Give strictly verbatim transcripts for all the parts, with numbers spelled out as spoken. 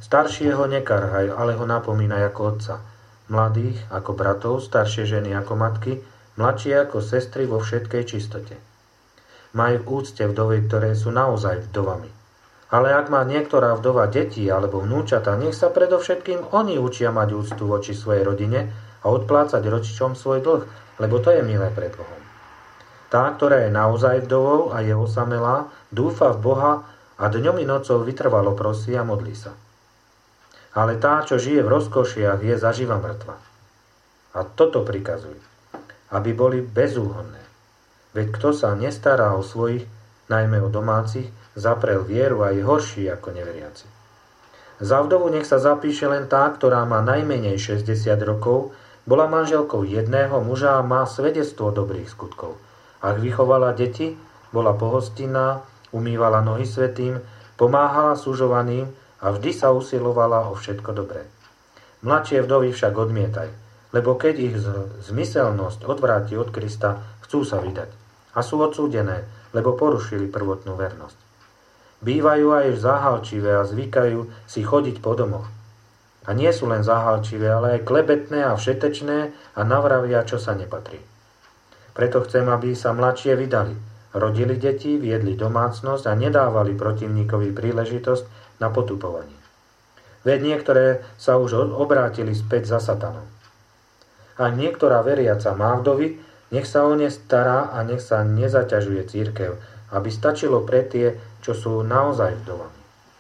Staršieho nekarhaj, ale ho napomínaj ako otca. Mladých ako bratov, staršie ženy ako matky, mladšie ako sestry vo všetkej čistote. Maj v úcte vdovy, ktoré sú naozaj vdovami. Ale ak má niektorá vdova deti alebo vnúčata, nech sa predovšetkým oni učia mať úctu voči svojej rodine a odplácať rodičom svoj dlh, lebo to je milé pred Bohom. Tá, ktorá je naozaj vdovou a je osamelá, dúfa v Boha a dňom i nocou vytrvalo prosí a modlí sa. Ale tá, čo žije v rozkošiach, je zaživa mŕtva. A toto prikazuj, aby boli bezúhonné. Veď kto sa nestará o svojich, najmä o domácich, zaprel vieru a je horší ako neveriaci. Za vdovu nech sa zapíše len tá, ktorá má najmenej šesťdesiat rokov, bola manželkou jedného muža a má svedectvo dobrých skutkov. Ak vychovala deti, bola pohostinná, umývala nohy svätým, pomáhala sužovaným a vždy sa usilovala o všetko dobré. Mladšie vdovy však odmietaj, lebo keď ich zmyselnosť odvráti od Krista, chcú sa vydať a sú odsúdené, lebo porušili prvotnú vernosť. Bývajú aj záhalčivé a zvykajú si chodiť po domoch. A nie sú len záhalčivé, ale aj klebetné a všetečné a navravia, čo sa nepatrí. Preto chcem, aby sa mladšie vydali, rodili deti, viedli domácnosť a nedávali protivníkovi príležitosť na potupovanie. Veď niektoré sa už obrátili späť za satanom. Ak niektorá veriaca má vdovy, nech sa o ne stará a nech sa nezaťažuje cirkev, aby stačilo pre tie, čo sú naozaj vdovami.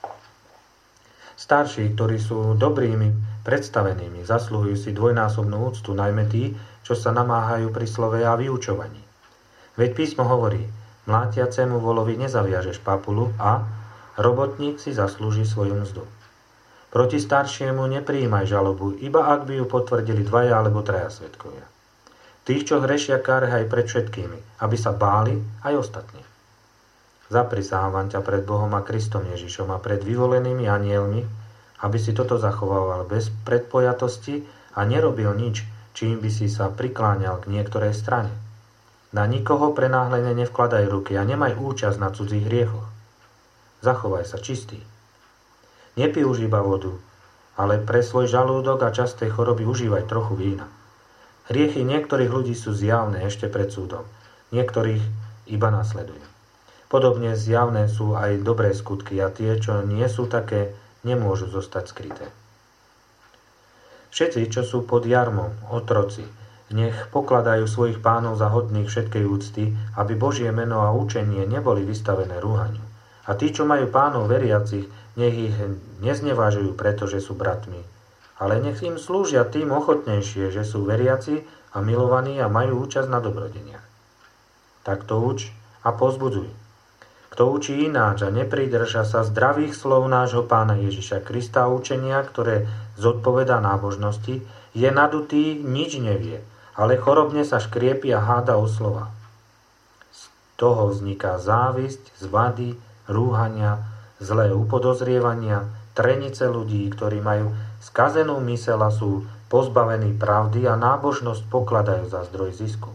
Starší, ktorí sú dobrými predstavenými, zasluhujú si dvojnásobnú úctu, najmä tí, čo sa namáhajú pri slove a vyučovaní. Veď písmo hovorí, mlátiacemu volovi nezaviažeš papulu a robotník si zaslúži svoju mzdu. Proti staršiemu neprijímaj žalobu, iba ak by ju potvrdili dvaja alebo traja svedkovia. Tých, čo hrešia, karhaj pred všetkými, aby sa báli aj ostatní. Zaprisávam ťa pred Bohom a Kristom Ježišom a pred vyvolenými anielmi, aby si toto zachovával bez predpojatosti a nerobil nič, čím by si sa prikláňal k niektorej strane. Na nikoho prenáhlene nevkladaj ruky a nemaj účasť na cudzích hriechoch. Zachovaj sa čistý. Nepij už iba vodu, ale pre svoj žalúdok a časté choroby užívaj trochu vína. Hriechy niektorých ľudí sú zjavné ešte pred súdom, niektorých iba nasledujú. Podobne zjavné sú aj dobré skutky a tie, čo nie sú také, nemôžu zostať skryté. Všetci, čo sú pod jarmom, otroci, nech pokladajú svojich pánov za hodných všetkej úcty, aby Božie meno a učenie neboli vystavené rúhaniu. A tí, čo majú pánov veriacich, nech ich neznevažujú, pretože sú bratmi, ale nech im slúžia tým ochotnejšie, že sú veriaci a milovaní a majú účasť na dobrodeniach. Takto uč a povzbudzuj. Kto učí ináč a nepridrža sa zdravých slov nášho Pána Ježiša Krista a učenia, ktoré zodpovedá nábožnosti, je nadutý, nič nevie, ale chorobne sa škriepi a háda o slova. Z toho vzniká závisť, zvady, rúhania, zlé upodozrievania, trenice ľudí, ktorí majú skazenú myseľ a sú pozbavení pravdy a nábožnosť pokladajú za zdroj zisku.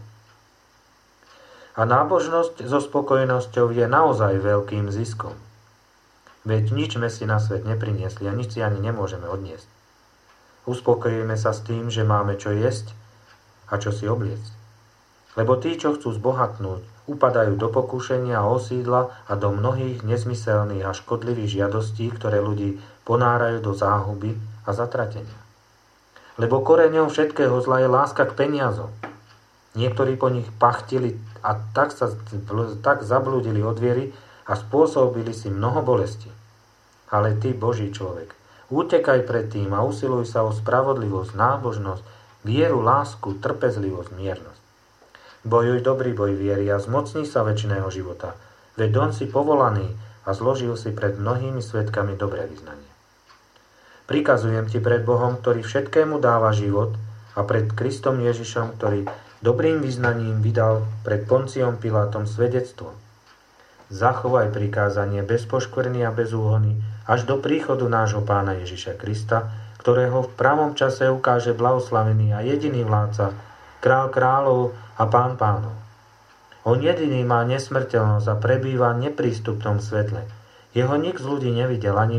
A nábožnosť so spokojnosťou je naozaj veľkým ziskom. Veď nič sme si na svet nepriniesli a nič si ani nemôžeme odniesť. Uspokojíme sa s tým, že máme čo jesť a čo si obliecť. Lebo tí, čo chcú zbohatnúť, upadajú do pokúšenia a osídla a do mnohých nezmyselných a škodlivých žiadostí, ktoré ľudí ponárajú do záhuby a zatratenia. Lebo koreňom všetkého zla je láska k peniazom. Niektorí po nich pachtili a tak sa tak zablúdili od viery a spôsobili si mnoho bolesti. Ale ty, Boží človek, utekaj pred tým a usiluj sa o spravodlivosť, nábožnosť, vieru, lásku, trpezlivosť, miernosť. Bojuj dobrý boj viery a zmocni sa večného života, veď on si povolaný a zložil si pred mnohými svedkami dobré vyznanie. Prikazujem ti pred Bohom, ktorý všetkému dáva život, a pred Kristom Ježišom, ktorý dobrým vyznaním vydal pred Ponciom Pilátom svedectvo. Zachovaj prikázanie bez poškvrny a bez úhony až do príchodu nášho Pána Ježiša Krista, ktorého v pravom čase ukáže blahoslavený a jediný vládca, král kráľov a pán pánov. On jediný má nesmrteľnosť a prebýva v neprístupnom svetle. Jeho nik z ľudí nevidel ani